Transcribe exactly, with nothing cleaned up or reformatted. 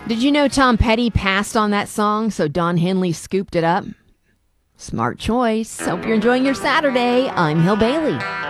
Did you know Tom Petty passed on that song, so Don Henley scooped it up? Smart choice. Hope you're enjoying your Saturday. I'm Hill Bailey.